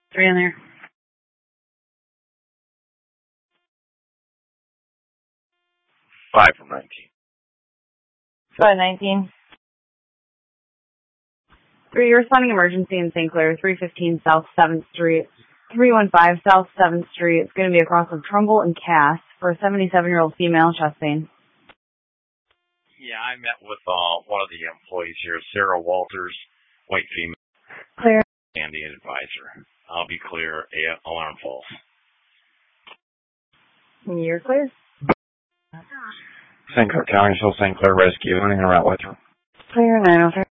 3 in there. 5 from 19. 519. 3, you're responding emergency in St. Clair, 315 South 7th Street. 315 South 7th Street. It's going to be across from Trumbull and Cass for a 77-year-old female chest pain. Yeah, I met with one of the employees here, Sarah Walters, white female. Clear. And the advisor. I'll be clear. Alarm false. You're clear. St. Clair County, St. Clair Rescue. I'm in a route with her. Clear 903.